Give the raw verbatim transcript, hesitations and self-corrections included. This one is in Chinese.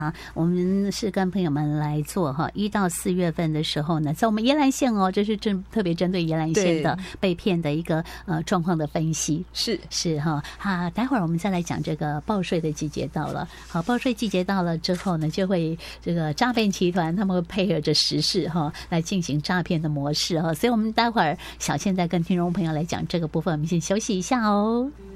啊，我们是跟朋友们来做哈，一到四月份的时候呢，在我们宜兰县哦，这是针特别针对宜兰县的被骗的一个呃状况的分析， 是是哈啊，待会儿我们再来讲这个报税的季节到了，好，报税季节到了之后呢，就会这个诈骗集团他们会配合着时事哈来进行诈骗的模式哈，所以我们待会儿小倩再跟听众朋友来讲这个部分，我们先休息一下哦。